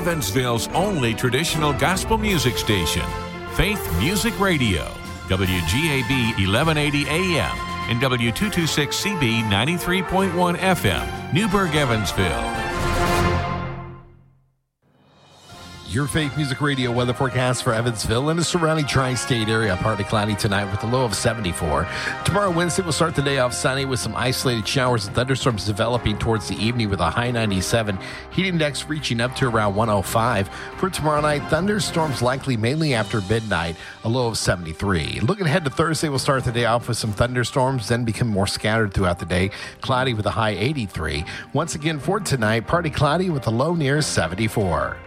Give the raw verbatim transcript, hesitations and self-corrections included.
Evansville's only traditional gospel music station, Faith Music Radio, W G A B eleven eighty A M and W two twenty-six C B ninety-three point one F M, Newburgh, Evansville. Your Faith Music Radio weather forecast for Evansville and the surrounding tri-state area. Partly cloudy tonight with a low of seventy-four. Tomorrow, Wednesday, we'll start the day off sunny with some isolated showers and thunderstorms developing towards the evening with a high ninety-seven. Heat index reaching up to around one oh five. For tomorrow night, thunderstorms likely mainly after midnight, a low of seventy-three. Looking ahead to Thursday, we'll start the day off with some thunderstorms, then become more scattered throughout the day. Cloudy with a high eighty-three. Once again for tonight, partly cloudy with a low near seventy-four.